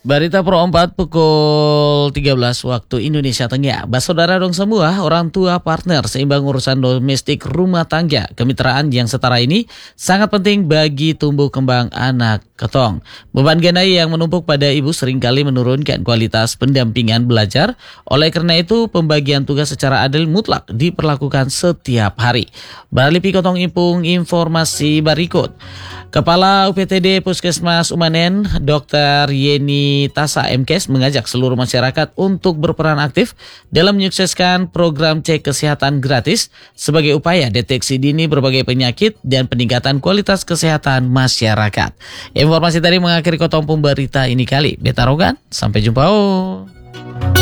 Berita Pro 4 pukul 13 waktu Indonesia Tengah. Saudara dong semua, orang tua partner seimbang urusan domestik rumah tangga. Kemitraan yang setara ini sangat penting bagi tumbuh kembang anak ketong. Beban ganda yang menumpuk pada ibu seringkali menurunkan kualitas pendampingan belajar. Oleh karena itu, pembagian tugas secara adil mutlak diperlakukan setiap hari. Baralipi Kotong Impung informasi berikut. Kepala UPTD Puskesmas Umanen, Dr. Yeni Tasa MKes mengajak seluruh masyarakat untuk berperan aktif dalam menyukseskan program cek kesehatan gratis sebagai upaya deteksi dini berbagai penyakit dan peningkatan kualitas kesehatan masyarakat. Informasi tadi mengakhiri Kotong Pemberita ini kali. Beta Rogan, sampai jumpa.